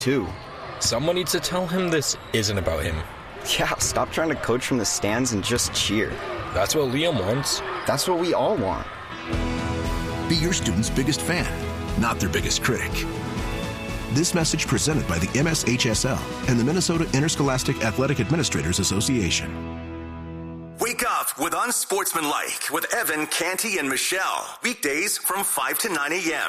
too. Someone needs to tell him this isn't about him. Yeah, stop trying to coach from the stands and just cheer. That's what Liam wants. That's what we all want. Be your student's biggest fan, not their biggest critic. This message presented by the MSHSL and the Minnesota Interscholastic Athletic Administrators Association. Wake up with Unsportsmanlike with Evan, Canty, and Michelle. Weekdays from 5 to 9 a.m.